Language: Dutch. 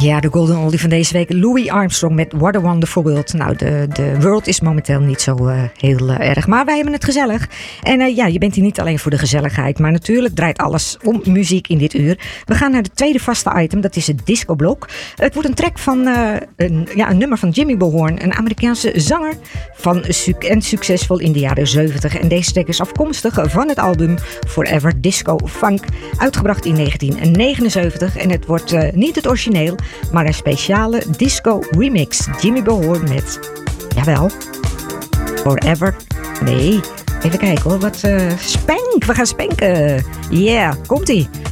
Ja, de Golden Oldie van deze week. Louis Armstrong met What a Wonderful World. Nou, de world is momenteel niet zo heel erg. Maar wij hebben het gezellig. En je bent hier niet alleen voor de gezelligheid. Maar natuurlijk draait alles om muziek in dit uur. We gaan naar de tweede vaste item. Dat is het discoblok. Het wordt een track van een nummer van Jimmy Bohorn. Een Amerikaanse zanger. En succesvol in de jaren 70. En deze track is afkomstig van het album Forever Disco Funk. Uitgebracht in 1979. En het wordt niet het origineel, maar een speciale disco remix. Jimmy Bohorn met, jawel, Forever. Nee, even kijken hoor. Spank, we gaan spanken. Yeah, komt-ie.